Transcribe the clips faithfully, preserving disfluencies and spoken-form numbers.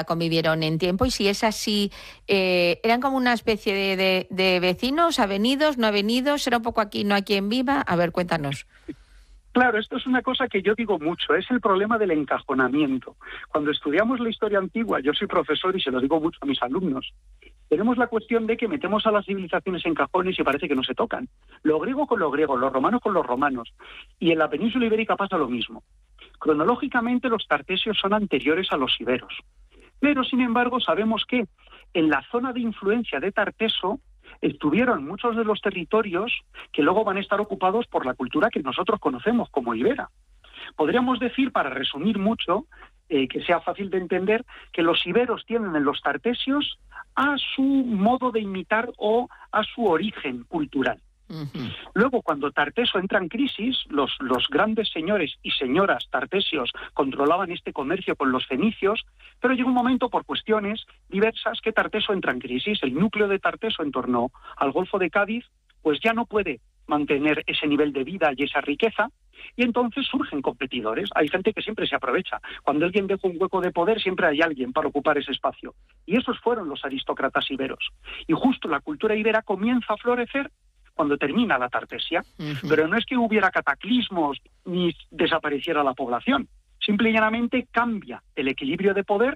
convivieron en tiempo, y si es así, eh, ¿eran como una especie de, de, de vecinos, avenidos, no avenidos? ¿Era un poco aquí, no aquí en Viva? A ver, cuéntanos. Claro, esto es una cosa que yo digo mucho, es el problema del encajonamiento. Cuando estudiamos la historia antigua, yo soy profesor y se lo digo mucho a mis alumnos, tenemos la cuestión de que metemos a las civilizaciones en cajones y parece que no se tocan. Lo griego con lo griego, los romanos con los romanos. Y en la península ibérica pasa lo mismo. Cronológicamente los tartesios son anteriores a los iberos. Pero, sin embargo, sabemos que en la zona de influencia de Tarteso estuvieron muchos de los territorios que luego van a estar ocupados por la cultura que nosotros conocemos como ibera. Podríamos decir, para resumir mucho, eh, que sea fácil de entender, que los iberos tienen en los tartesios a su modo de imitar o a su origen cultural. Uh-huh. Luego, cuando Tarteso entra en crisis, los, los grandes señores y señoras tartesios controlaban este comercio con los fenicios, pero llega un momento, por cuestiones diversas, que Tarteso entra en crisis. El núcleo de Tarteso en torno al Golfo de Cádiz, pues ya no puede mantener ese nivel de vida y esa riqueza, y entonces surgen competidores. Hay gente que siempre se aprovecha. Cuando alguien deja un hueco de poder, siempre hay alguien para ocupar ese espacio. Y esos fueron los aristócratas iberos. Y justo la cultura ibera comienza a florecer cuando termina la Tartesia. Uh-huh. Pero no es que hubiera cataclismos ni desapareciera la población. Simple y llanamente cambia el equilibrio de poder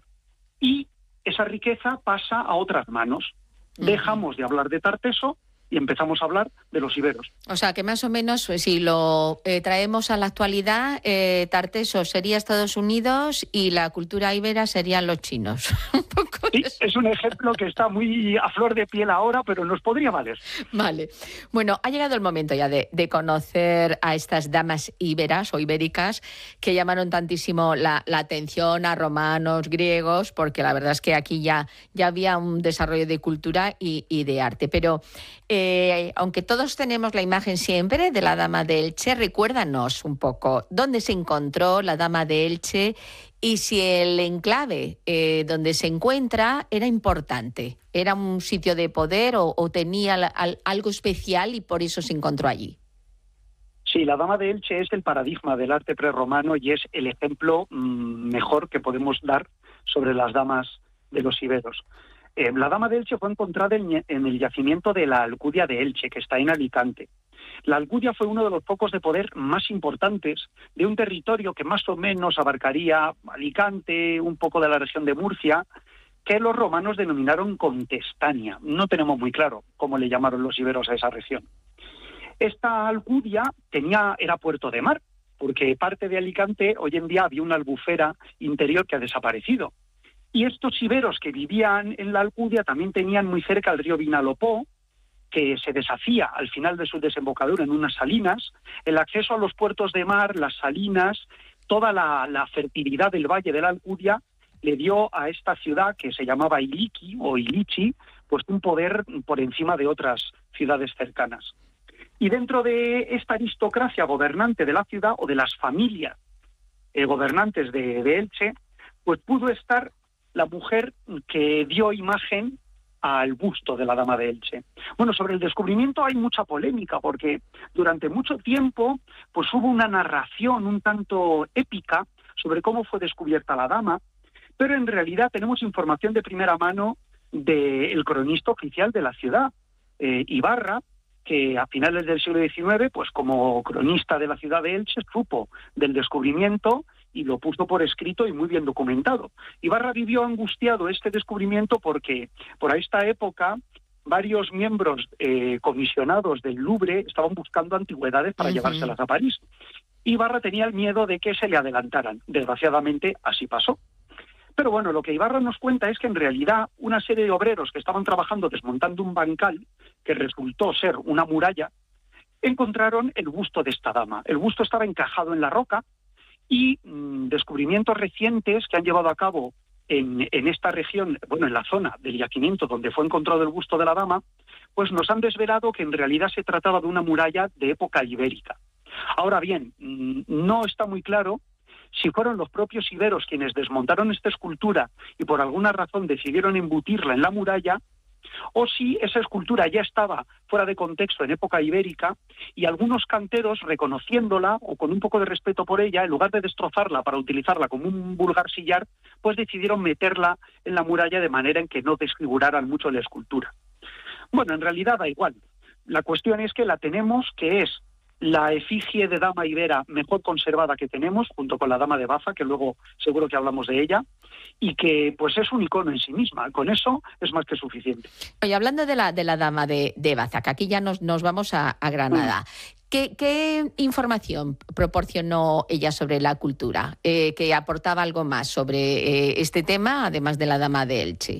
y esa riqueza pasa a otras manos. Uh-huh. Dejamos de hablar de Tarteso y empezamos a hablar de los iberos. O sea, que más o menos, si lo eh, traemos a la actualidad, eh, Tarteso sería Estados Unidos y la cultura ibera serían los chinos. Un poco sí, es un ejemplo que está muy a flor de piel ahora, pero nos podría valer. Vale. Bueno, ha llegado el momento ya de, de conocer a estas damas iberas o ibéricas que llamaron tantísimo la, la atención a romanos, griegos, porque la verdad es que aquí ya, ya había un desarrollo de cultura y, y de arte. Pero Eh, aunque todos tenemos la imagen siempre de la Dama de Elche, recuérdanos un poco dónde se encontró la Dama de Elche y si el enclave eh, donde se encuentra era importante, era un sitio de poder o, o tenía la, al, algo especial y por eso se encontró allí. Sí, la Dama de Elche es el paradigma del arte prerromano y es el ejemplo mmm, mejor que podemos dar sobre las damas de los iberos. Eh, la Dama de Elche fue encontrada en, en el yacimiento de la Alcudia de Elche, que está en Alicante. La Alcudia fue uno de los focos de poder más importantes de un territorio que más o menos abarcaría Alicante, un poco de la región de Murcia, que los romanos denominaron Contestania. No tenemos muy claro cómo le llamaron los iberos a esa región. Esta Alcudia tenía, era puerto de mar, porque parte de Alicante hoy en día había una albufera interior que ha desaparecido. Y estos iberos que vivían en la Alcudia también tenían muy cerca el río Vinalopó, que se deshacía al final de su desembocadura en unas salinas. El acceso a los puertos de mar, las salinas, toda la, la fertilidad del valle de la Alcudia le dio a esta ciudad, que se llamaba Iliki o Ilichi, pues un poder por encima de otras ciudades cercanas. Y dentro de esta aristocracia gobernante de la ciudad, o de las familias eh, gobernantes de, de Elche, pues pudo estar la mujer que dio imagen al busto de la Dama de Elche. Bueno, sobre el descubrimiento hay mucha polémica, porque durante mucho tiempo pues hubo una narración un tanto épica sobre cómo fue descubierta la dama, pero en realidad tenemos información de primera mano del cronista oficial de la ciudad, eh, Ibarra, que a finales del siglo diecinueve, pues como cronista de la ciudad de Elche, supo del descubrimiento y lo puso por escrito y muy bien documentado. Ibarra vivió angustiado este descubrimiento porque por esta época varios miembros eh, comisionados del Louvre estaban buscando antigüedades para uh-huh. llevárselas a París. Ibarra tenía el miedo de que se le adelantaran. Desgraciadamente así pasó. Pero bueno, lo que Ibarra nos cuenta es que en realidad una serie de obreros que estaban trabajando desmontando un bancal, que resultó ser una muralla, encontraron el busto de esta dama. El busto estaba encajado en la roca, y mmm, descubrimientos recientes que han llevado a cabo en, en esta región, bueno, en la zona del yacimiento donde fue encontrado el busto de la dama, pues nos han desvelado que en realidad se trataba de una muralla de época ibérica. Ahora bien, mmm, no está muy claro si fueron los propios iberos quienes desmontaron esta escultura y por alguna razón decidieron embutirla en la muralla, o si esa escultura ya estaba fuera de contexto en época ibérica y algunos canteros, reconociéndola o con un poco de respeto por ella, en lugar de destrozarla para utilizarla como un vulgar sillar, pues decidieron meterla en la muralla de manera en que no desfiguraran mucho la escultura. Bueno, en realidad da igual. La cuestión es que la tenemos, que es la efigie de dama ibera mejor conservada que tenemos, junto con la dama de Baza, que luego seguro que hablamos de ella, y que pues es un icono en sí misma. Con eso es más que suficiente. Oye, hablando de la, de la dama de, de Baza, que aquí ya nos, nos vamos a, a Granada, mm. ¿qué, ¿qué información proporcionó ella sobre la cultura? Eh, ¿Que aportaba algo más sobre eh, este tema, además de la dama de Elche?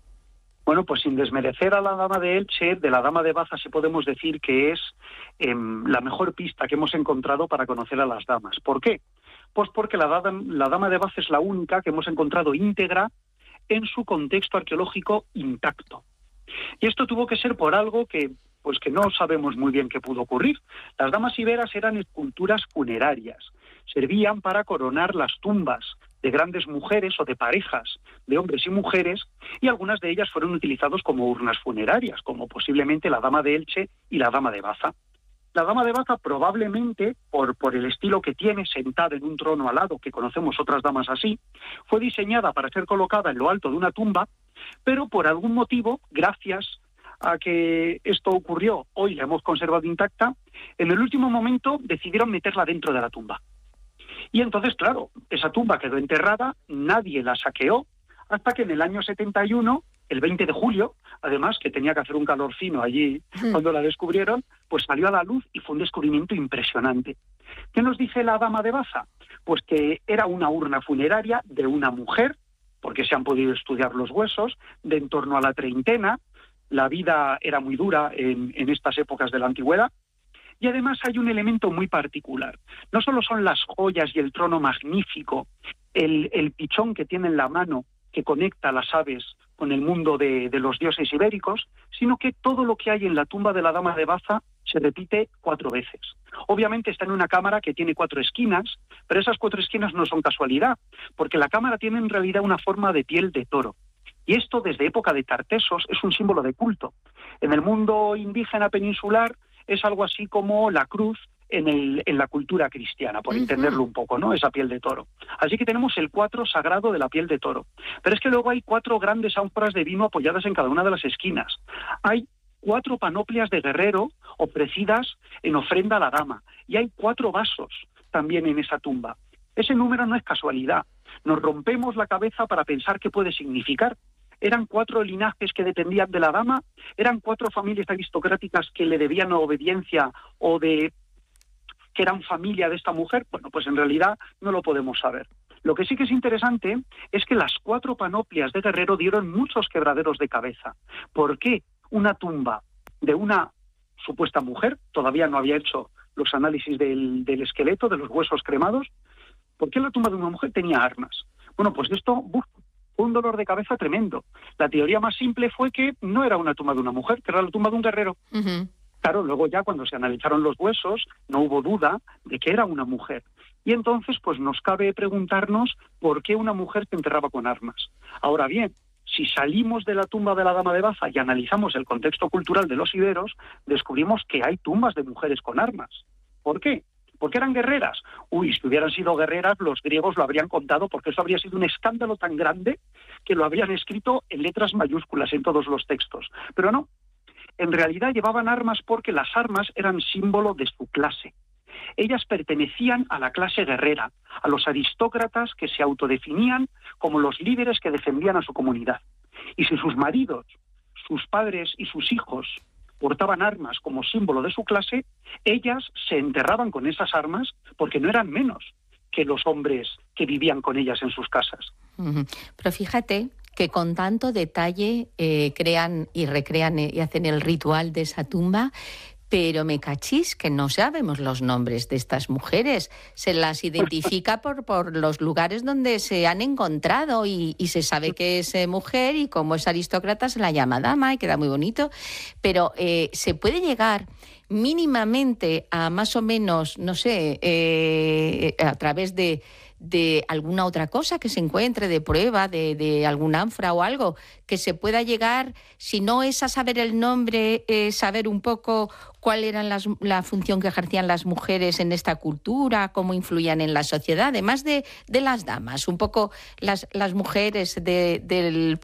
Bueno, pues sin desmerecer a la dama de Elche, de la dama de Baza sí podemos decir que es eh, la mejor pista que hemos encontrado para conocer a las damas. ¿Por qué? Pues porque la, la dama de Baza es la única que hemos encontrado íntegra en su contexto arqueológico intacto. Y esto tuvo que ser por algo que, pues que no sabemos muy bien qué pudo ocurrir. Las damas iberas eran esculturas funerarias, servían para coronar las tumbas de grandes mujeres o de parejas de hombres y mujeres, y algunas de ellas fueron utilizadas como urnas funerarias, como posiblemente la dama de Elche y la dama de Baza. La dama de Baza probablemente, por, por el estilo que tiene, sentada en un trono alado, que conocemos otras damas así, fue diseñada para ser colocada en lo alto de una tumba, pero por algún motivo, gracias a que esto ocurrió, hoy la hemos conservado intacta, en el último momento decidieron meterla dentro de la tumba. Y entonces, claro, esa tumba quedó enterrada, nadie la saqueó, hasta que en el año setenta y uno, el veinte de julio, además, que tenía que hacer un calor fino allí cuando la descubrieron, pues salió a la luz y fue un descubrimiento impresionante. ¿Qué nos dice la dama de Baza? Pues que era una urna funeraria de una mujer, porque se han podido estudiar los huesos, de en torno a la treintena. La vida era muy dura en, en estas épocas de la antigüedad. Y además hay un elemento muy particular. No solo son las joyas y el trono magnífico, el, el pichón que tiene en la mano que conecta a las aves con el mundo de, de los dioses ibéricos, sino que todo lo que hay en la tumba de la dama de Baza se repite cuatro veces. Obviamente está en una cámara que tiene cuatro esquinas, pero esas cuatro esquinas no son casualidad, porque la cámara tiene en realidad una forma de piel de toro. Y esto desde época de Tartesos es un símbolo de culto. En el mundo indígena peninsular es algo así como la cruz en, el, en la cultura cristiana, por entenderlo un poco, ¿no? Esa piel de toro. Así que tenemos el cuatro sagrado de la piel de toro. Pero es que luego hay cuatro grandes ánforas de vino apoyadas en cada una de las esquinas. Hay cuatro panoplias de guerrero ofrecidas en ofrenda a la dama. Y hay cuatro vasos también en esa tumba. Ese número no es casualidad. Nos rompemos la cabeza para pensar qué puede significar. Eran cuatro linajes que dependían de la dama, eran cuatro familias aristocráticas que le debían obediencia o de que eran familia de esta mujer. Bueno, pues en realidad no lo podemos saber. Lo que sí que es interesante es que las cuatro panoplias de guerrero dieron muchos quebraderos de cabeza. ¿Por qué una tumba de una supuesta mujer, todavía no había hecho los análisis del, del esqueleto, de los huesos cremados, por qué la tumba de una mujer tenía armas? Bueno, pues esto uf, fue un dolor de cabeza tremendo. La teoría más simple fue que no era una tumba de una mujer, que era la tumba de un guerrero. Uh-huh. Claro, luego ya cuando se analizaron los huesos, no hubo duda de que era una mujer. Y entonces, pues nos cabe preguntarnos por qué una mujer se enterraba con armas. Ahora bien, si salimos de la tumba de la dama de Baza y analizamos el contexto cultural de los iberos, descubrimos que hay tumbas de mujeres con armas. ¿Por qué? ¿Por qué eran guerreras? Uy, si hubieran sido guerreras, los griegos lo habrían contado, porque eso habría sido un escándalo tan grande que lo habrían escrito en letras mayúsculas en todos los textos. Pero no, en realidad llevaban armas porque las armas eran símbolo de su clase. Ellas pertenecían a la clase guerrera, a los aristócratas que se autodefinían como los líderes que defendían a su comunidad. Y si sus maridos, sus padres y sus hijos portaban armas como símbolo de su clase, ellas se enterraban con esas armas porque no eran menos que los hombres que vivían con ellas en sus casas. Uh-huh. Pero fíjate que con tanto detalle eh, crean y recrean y hacen el ritual de esa tumba, pero me cachis que no sabemos los nombres de estas mujeres. Se las identifica por, por los lugares donde se han encontrado y, y se sabe que es eh, mujer y como es aristócrata se la llama dama y queda muy bonito. Pero eh, se puede llegar mínimamente a más o menos, no sé, eh, a través de... de alguna otra cosa que se encuentre, de prueba, de, de algún ánfora o algo, que se pueda llegar, si no es a saber el nombre, eh, saber un poco cuál era las, la función que ejercían las mujeres en esta cultura, cómo influían en la sociedad, además de, de las damas, un poco las, las mujeres de, del